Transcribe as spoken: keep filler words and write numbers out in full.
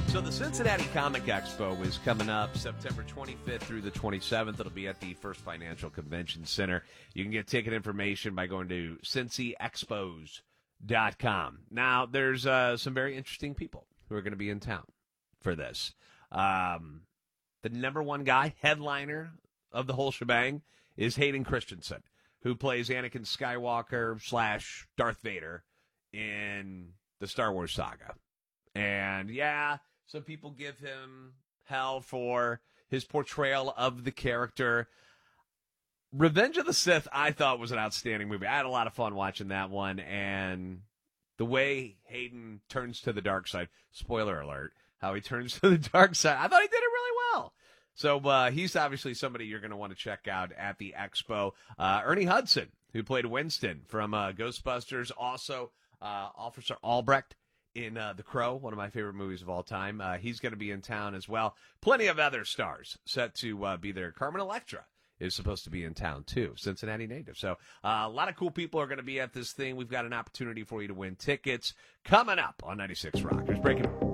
So the Cincinnati Comic Expo is coming up September twenty-fifth through the twenty-seventh. It'll be at the First Financial Convention Center. You can get ticket information by going to cincy expos dot com. Now, there's uh, some very interesting people who are going to be in town for this. Um, the number one guy, headliner of the whole shebang, is Hayden Christensen, who plays Anakin Skywalker slash Darth Vader in the Star Wars saga. And, yeah, some people give him hell for his portrayal of the character. Revenge of the Sith, I thought, was an outstanding movie. I had a lot of fun watching that one, and the way Hayden turns to the dark side, spoiler alert, how he turns to the dark side, I thought he did it really well. So uh, he's obviously somebody you're going to want to check out at the expo. Uh, Ernie Hudson, who played Winston from uh, Ghostbusters, also uh, Officer Albrecht in uh, The Crow, one of my favorite movies of all time. Uh, he's going to be in town as well. Plenty of other stars set to uh, be there. Carmen Electra is supposed to be in town, too, Cincinnati native. So uh, a lot of cool people are going to be at this thing. We've got an opportunity for you to win tickets coming up on ninety-six Rock. There's breaking.